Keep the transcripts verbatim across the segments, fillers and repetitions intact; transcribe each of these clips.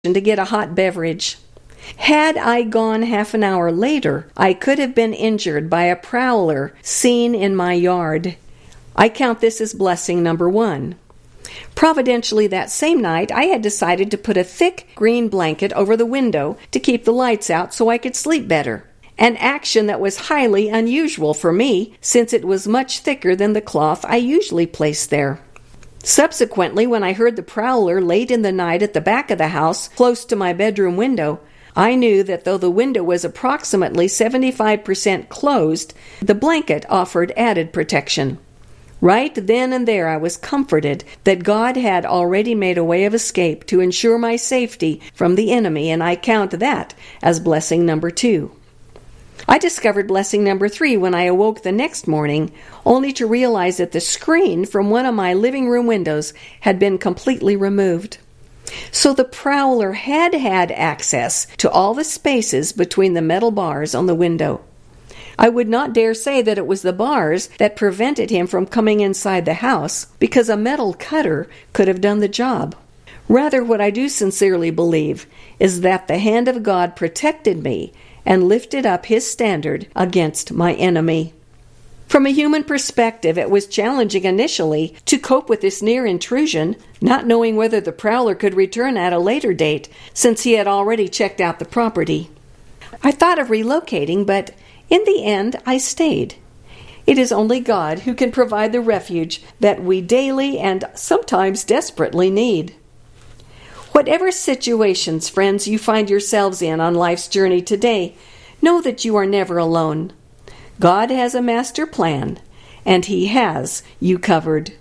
to get a hot beverage. Had I gone half an hour later, I could have been injured by a prowler seen in my yard. I count this as blessing number one. Providentially, that same night, I had decided to put a thick green blanket over the window to keep the lights out so I could sleep better. An action that was highly unusual for me, since it was much thicker than the cloth I usually place there. Subsequently, when I heard the prowler late in the night at the back of the house, close to my bedroom window, I knew that though the window was approximately seventy-five percent closed, the blanket offered added protection. Right then and there I was comforted that God had already made a way of escape to ensure my safety from the enemy, and I count that as blessing number two. I discovered blessing number three when I awoke the next morning, only to realize that the screen from one of my living room windows had been completely removed. So the prowler had had access to all the spaces between the metal bars on the window. I would not dare say that it was the bars that prevented him from coming inside the house, because a metal cutter could have done the job. Rather, what I do sincerely believe is that the hand of God protected me and lifted up his standard against my enemy. From a human perspective, it was challenging initially to cope with this near intrusion, not knowing whether the prowler could return at a later date, since he had already checked out the property. I thought of relocating, but in the end, I stayed. It is only God who can provide the refuge that we daily and sometimes desperately need. Whatever situations, friends, you find yourselves in on life's journey today, know that you are never alone. God has a master plan, and He has you covered.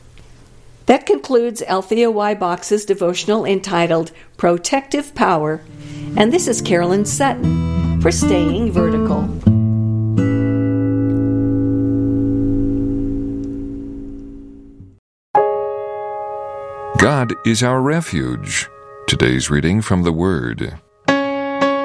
That concludes Althea Y. Box's devotional entitled Protective Power, and this is Carolyn Sutton for Staying Vertical. God is our refuge. Today's reading from the Word.